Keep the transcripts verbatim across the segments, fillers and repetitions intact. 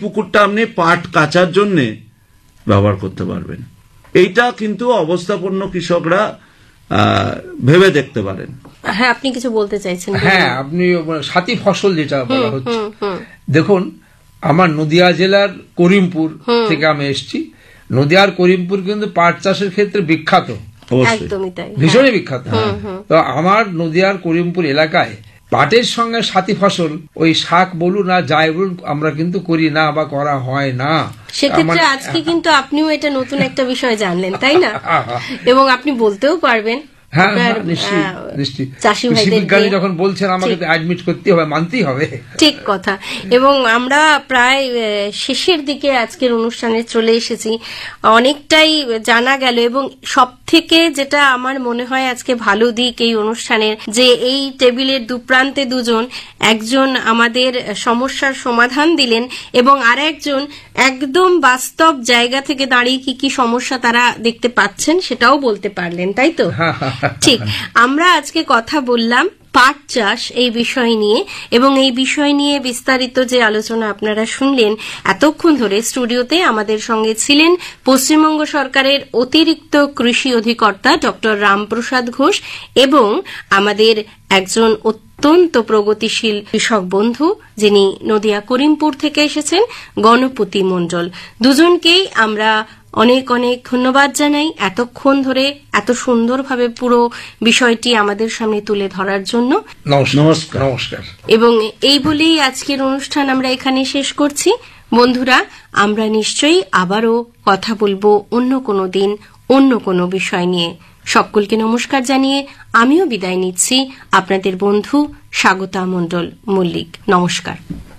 পুকুরটা আপনি পাট কাচার জন্য ব্যবহার করতে পারবেন। এইটা কিন্তু অবস্থাপন্ন কৃষকরা ভেবে দেখতে পারেন। হ্যাঁ, আপনি কিছু বলতে চাইছেন? হ্যাঁ, আপনি সাথী ফসল যেটা বলা হচ্ছে, দেখুন আমার নদিয়া জেলার করিমপুর থেকে আমি এসেছি। নদিয়ার করিমপুর কিন্তু পাট চাষের ক্ষেত্রে বিখ্যাত, ভীষণই বিখ্যাত। তো আমার নদিয়ার করিমপুর এলাকায় পাটের সঙ্গে সাথী ফসল ওই শাক বলুন আর যাই বলুন আমরা কিন্তু করি না বা করা হয় না। সেক্ষেত্রে আজকে কিন্তু আপনিও এটা নতুন একটা বিষয় জানলেন, তাই না? এবং আপনি বলতেও পারবেন। হ্যাঁ, নিশ্চয়ই যখন বলছেন আমাকে তো অ্যাডমিট করতে হবে, মানতেই হবে। ঠিক কথা। এবং আমরা প্রায় শেষের দিকে আজকের অনুষ্ঠানে চলে এসেছি, অনেকটাই জানা গেল। এবং সব থেকে যেটা আমার মনে হয় আজকে ভালো দিক এই অনুষ্ঠানের, যে এই টেবিলের দুপ্রান্তে দুজন, একজন আমাদের সমস্যার সমাধান দিলেন এবং আর একজন একদম বাস্তব জায়গা থেকে দাঁড়িয়ে কি কি সমস্যা তারা দেখতে পাচ্ছেন সেটাও বলতে পারলেন, তাই তো? ঠিক। আমরা আজকে কথা বললাম পাট চাষ এই বিষয় নিয়ে, এবং এই বিষয় নিয়ে বিস্তারিত যে আলোচনা আপনারা শুনলেন এতক্ষণ ধরে, স্টুডিওতে আমাদের সঙ্গে ছিলেন পশ্চিমবঙ্গ সরকারের অতিরিক্ত কৃষি অধিকর্তা ডক্টর রামপ্রসাদ ঘোষ এবং আমাদের একজন অত্যন্ত প্রগতিশীল কৃষক বন্ধু, যিনি নদিয়া করিমপুর থেকে এসেছেন, গণপতি মণ্ডল। দুজনকেই আমরা অনেক অনেক ধন্যবাদ জানাই এতক্ষণ ধরে এত সুন্দরভাবে পুরো বিষয়টি আমাদের সামনে তুলে ধরার জন্য। নমস্কার। নমস্কার। এবং এই বলেই আজকের অনুষ্ঠান আমরা এখানে শেষ করছি। বন্ধুরা, আমরা নিশ্চয়ই আবারও কথা বলবো অন্য কোনো দিন অন্য কোনো বিষয় নিয়ে। সকলকে নমস্কার জানিয়ে আমিও বিদায় নিচ্ছি, আপনাদের বন্ধু স্বাগতা মণ্ডল মল্লিক। নমস্কার।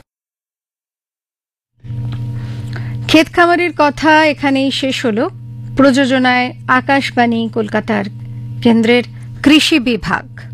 ক্ষেত খামারের কথা এখানেই শেষ হলো। প্রযোজনায় আকাশবাণী কলকাতার কেন্দ্রের কৃষি বিভাগ।